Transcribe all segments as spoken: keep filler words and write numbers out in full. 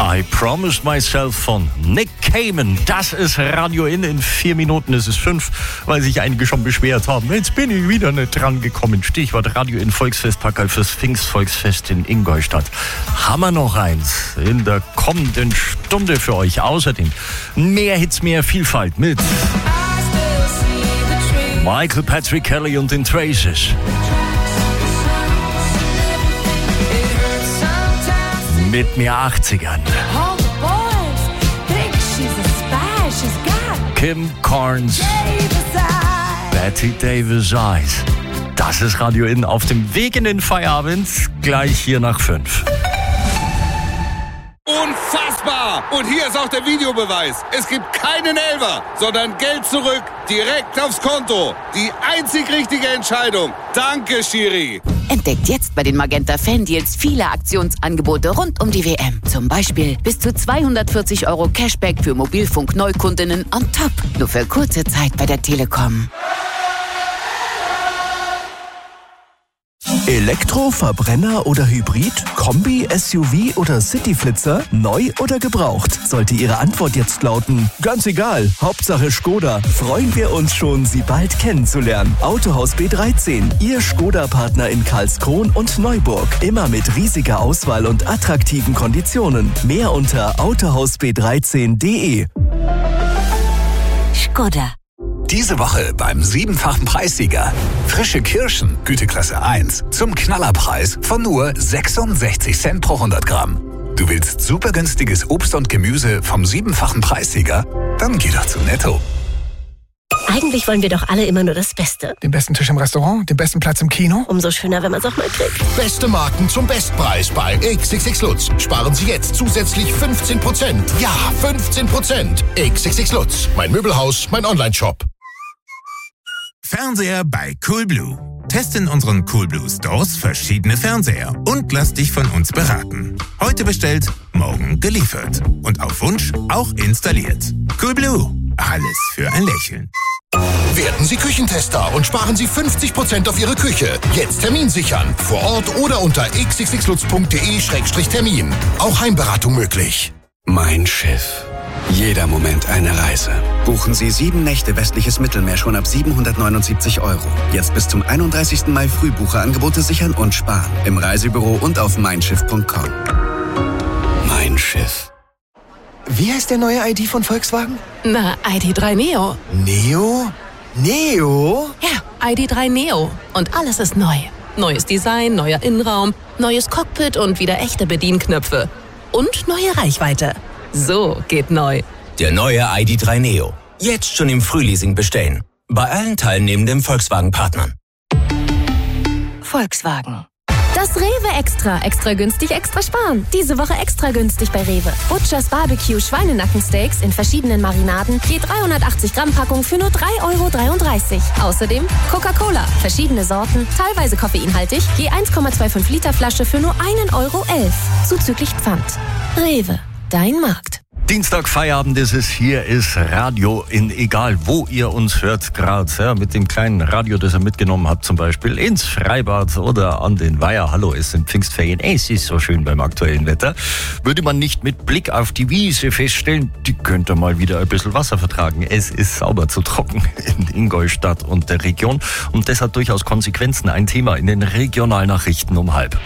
I Promised Myself von Nick Cayman. Das ist Radio In. In vier Minuten ist es fünf, weil sich einige schon beschwert haben. Jetzt bin ich wieder nicht dran gekommen. Stichwort Radio In Volksfestpackerl fürs Pfingstvolksfest in Ingolstadt. Haben wir noch eins in der kommenden Stunde für euch. Außerdem mehr Hits, mehr Vielfalt mit Michael Patrick Kelly und den Traces. Mit mehr achtzigern. Kim Carnes. Betty Davis Eyes. Das ist Radio In auf dem Weg in den Feierabend. Gleich hier nach fünf. Unfassbar! Und hier ist auch der Videobeweis. Es gibt keinen Elfer, sondern Geld zurück, direkt aufs Konto. Die einzig richtige Entscheidung. Danke, Schiri. Entdeckt jetzt bei den Magenta Fan-Deals viele Aktionsangebote rund um die W M. Zum Beispiel bis zu zweihundertvierzig Euro Cashback für Mobilfunk-Neukundinnen on top. Nur für kurze Zeit bei der Telekom. Elektro, Verbrenner oder Hybrid? Kombi, S U V oder Cityflitzer? Neu oder gebraucht? Sollte Ihre Antwort jetzt lauten, ganz egal, Hauptsache Skoda, freuen wir uns schon, Sie bald kennenzulernen. Autohaus B dreizehn, Ihr Skoda-Partner in Karlskron und Neuburg. Immer mit riesiger Auswahl und attraktiven Konditionen. Mehr unter autohaus b dreizehn punkt de. Skoda. Diese Woche beim siebenfachen Preissieger. Frische Kirschen, Güteklasse eins, zum Knallerpreis von nur sechsundsechzig Cent pro hundert Gramm. Du willst super günstiges Obst und Gemüse vom siebenfachen Preissieger? Dann geh doch zu Netto. Eigentlich wollen wir doch alle immer nur das Beste. Den besten Tisch im Restaurant, den besten Platz im Kino. Umso schöner, wenn man es auch mal kriegt. Beste Marken zum Bestpreis bei X X X Lutz. Sparen Sie jetzt zusätzlich fünfzehn Prozent. Ja, fünfzehn Prozent. X X X Lutz. Mein Möbelhaus, mein Onlineshop. Fernseher bei Coolblue. Teste in unseren Coolblue Stores verschiedene Fernseher und lass dich von uns beraten. Heute bestellt, morgen geliefert. Und auf Wunsch auch installiert. Coolblue. Alles für ein Lächeln. Werden Sie Küchentester und sparen Sie fünfzig Prozent auf Ihre Küche. Jetzt Termin sichern. Vor Ort oder unter x x x lutz punkt de Schrägstrich Termin. Auch Heimberatung möglich. Mein Schiff. Jeder Moment eine Reise. Buchen Sie sieben Nächte westliches Mittelmeer schon ab siebenhundertneunundsiebzig Euro. Jetzt bis zum einunddreißigsten Mai Frühbucherangebote sichern und sparen. Im Reisebüro und auf mein schiff punkt com. Mein Schiff. Wie heißt der neue I D von Volkswagen? Na, I D drei Neo. Neo? Neo? Ja, I D drei Neo. Und alles ist neu. Neues Design, neuer Innenraum, neues Cockpit und wieder echte Bedienknöpfe. Und neue Reichweite. So geht neu. Der neue I D drei Neo. Jetzt schon im Frühleasing bestellen. Bei allen teilnehmenden Volkswagen-Partnern. Volkswagen. Das Rewe Extra. Extra günstig, extra sparen. Diese Woche extra günstig bei Rewe. Butchers Barbecue Schweinenackensteaks in verschiedenen Marinaden. Je dreihundertachtzig Gramm Packung für nur drei Euro dreiunddreißig. Außerdem Coca-Cola. Verschiedene Sorten, teilweise koffeinhaltig. Je eins Komma fünfundzwanzig Liter Flasche für nur ein Euro elf. Zuzüglich Pfand. Rewe. Dein Markt. Dienstag Feierabend ist es, hier ist Radio In, egal wo ihr uns hört, gerade ja, mit dem kleinen Radio, das ihr mitgenommen habt, zum Beispiel ins Freibad oder an den Weiher. Hallo, es sind Pfingstferien, es ist so schön beim aktuellen Wetter. Würde man nicht mit Blick auf die Wiese feststellen, die könnte mal wieder ein bisschen Wasser vertragen. Es ist sauber zu trocken in Ingolstadt und der Region und das hat durchaus Konsequenzen. Ein Thema in den Regionalnachrichten um halb.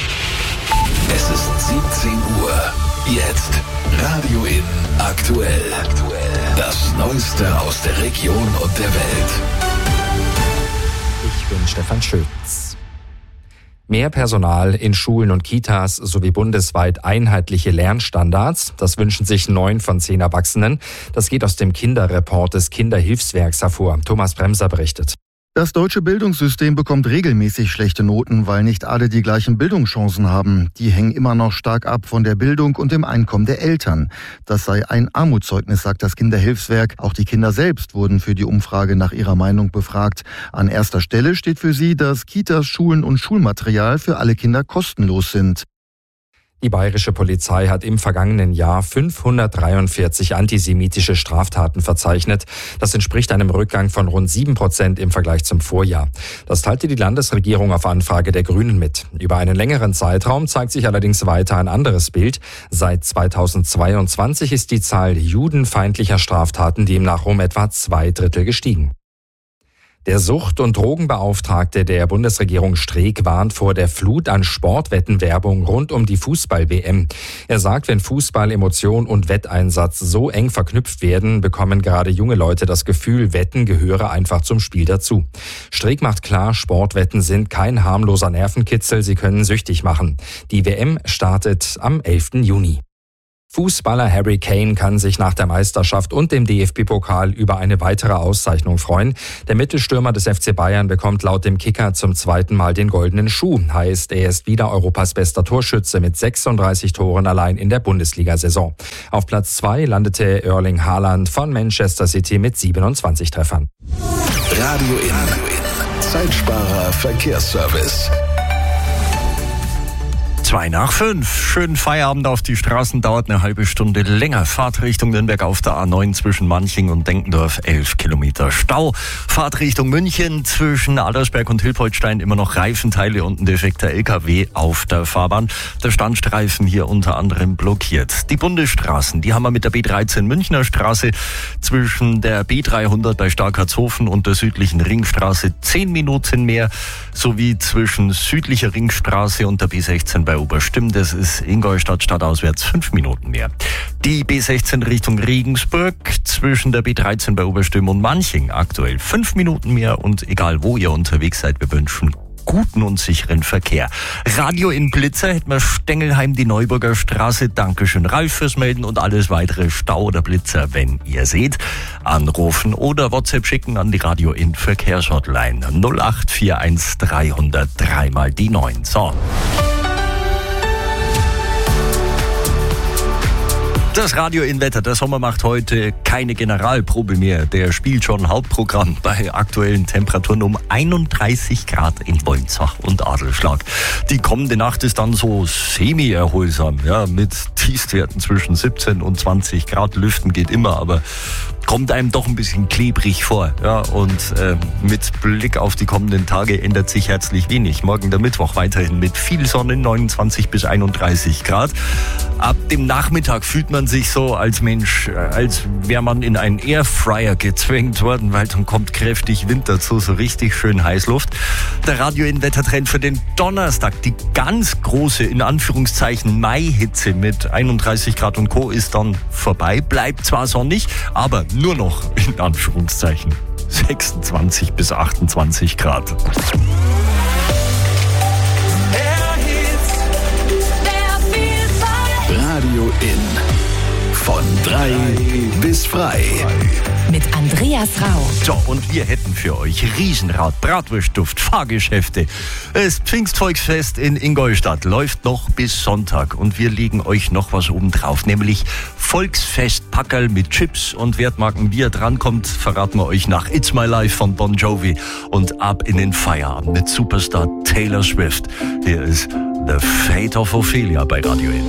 Es ist siebzehn Uhr. Jetzt Radio In aktuell. Das Neueste aus der Region und der Welt. Ich bin Stefan Schütz. Mehr Personal in Schulen und Kitas sowie bundesweit einheitliche Lernstandards. Das wünschen sich neun von zehn Erwachsenen. Das geht aus dem Kinderreport des Kinderhilfswerks hervor. Thomas Bremser berichtet. Das deutsche Bildungssystem bekommt regelmäßig schlechte Noten, weil nicht alle die gleichen Bildungschancen haben. Die hängen immer noch stark ab von der Bildung und dem Einkommen der Eltern. Das sei ein Armutszeugnis, sagt das Kinderhilfswerk. Auch die Kinder selbst wurden für die Umfrage nach ihrer Meinung befragt. An erster Stelle steht für sie, dass Kitas, Schulen und Schulmaterial für alle Kinder kostenlos sind. Die bayerische Polizei hat im vergangenen Jahr fünfhundertdreiundvierzig antisemitische Straftaten verzeichnet. Das entspricht einem Rückgang von rund sieben Prozent im Vergleich zum Vorjahr. Das teilte die Landesregierung auf Anfrage der Grünen mit. Über einen längeren Zeitraum zeigt sich allerdings weiter ein anderes Bild. Seit zweitausendzweiundzwanzig ist die Zahl judenfeindlicher Straftaten demnach um etwa zwei Drittel gestiegen. Der Sucht- und Drogenbeauftragte der Bundesregierung Streeck warnt vor der Flut an Sportwettenwerbung rund um die Fußball-W M. Er sagt, wenn Fußball, Emotion und Wetteinsatz so eng verknüpft werden, bekommen gerade junge Leute das Gefühl, Wetten gehöre einfach zum Spiel dazu. Streeck macht klar, Sportwetten sind kein harmloser Nervenkitzel, sie können süchtig machen. Die W M startet am elften Juni. Fußballer Harry Kane kann sich nach der Meisterschaft und dem D F B-Pokal über eine weitere Auszeichnung freuen. Der Mittelstürmer des F C Bayern bekommt laut dem Kicker zum zweiten Mal den goldenen Schuh. Heißt, er ist wieder Europas bester Torschütze mit sechsunddreißig Toren allein in der Bundesliga-Saison. Auf Platz zwei landete Erling Haaland von Manchester City mit siebenundzwanzig Treffern. Radio in. Zeitsparer Verkehrsservice. Zwei nach fünf. Schönen Feierabend auf die Straßen, dauert eine halbe Stunde länger. Fahrt Richtung Nürnberg auf der A neun zwischen Manching und Denkendorf, elf Kilometer Stau. Fahrt Richtung München zwischen Adlersberg und Hilpoltstein, immer noch Reifenteile und ein defekter L K W auf der Fahrbahn. Der Standstreifen hier unter anderem blockiert. Die Bundesstraßen, die haben wir mit der B dreizehn Münchner Straße zwischen der B dreihundert bei Starkartshofen und der südlichen Ringstraße zehn Minuten mehr, sowie zwischen südlicher Ringstraße und der B sechzehn bei Oberstimmen, das ist Ingolstadt stadtauswärts fünf Minuten mehr. Die B sechzehn Richtung Regensburg zwischen der B dreizehn bei Oberstimmen und Manching aktuell fünf Minuten mehr, und egal wo ihr unterwegs seid, wir wünschen guten und sicheren Verkehr. Radio in Blitzer hätten wir Stengelheim, die Neuburger Straße. Dankeschön Ralf fürs Melden, und alles weitere Stau oder Blitzer, wenn ihr seht, anrufen oder WhatsApp schicken an die Radio in Verkehrshotline null acht vier eins dreihundert drei mal die neun. So. Das Radio in Wetter. Der Sommer macht heute keine Generalprobe mehr. Der spielt schon Hauptprogramm bei aktuellen Temperaturen um einunddreißig Grad in Wolmzach und Adelsschlag. Die kommende Nacht ist dann so semi-erholsam, ja, mit Tiefstwerten zwischen siebzehn und zwanzig Grad. Lüften geht immer, aber kommt einem doch ein bisschen klebrig vor. Ja, und äh, mit Blick auf die kommenden Tage ändert sich herzlich wenig. Morgen der Mittwoch weiterhin mit viel Sonne, neunundzwanzig bis einunddreißig Grad. Ab dem Nachmittag fühlt man sich so als Mensch, als wäre man in einen Airfryer gezwängt worden, weil dann kommt kräftig Wind dazu, so richtig schön Heißluft. Der Radio in Wettertrend für den Donnerstag, die ganz große, in Anführungszeichen, Mai-Hitze mit einunddreißig Grad und Co. ist dann vorbei. Bleibt zwar sonnig, aber nur noch in Anführungszeichen sechsundzwanzig bis achtundzwanzig Grad. Radio in. Von drei bis frei. Mit Andreas Rau. So, und wir hätten für euch Riesenrad, Bratwurstduft, Fahrgeschäfte. Das Pfingstvolksfest in Ingolstadt läuft noch bis Sonntag. Und wir legen euch noch was oben drauf, nämlich Volksfestpackerl mit Chips und Wertmarken. Wie er drankommt, verraten wir euch nach It's My Life von Bon Jovi. Und ab in den Feierabend mit Superstar Taylor Swift. Hier ist The Fate of Ophelia bei Radio N.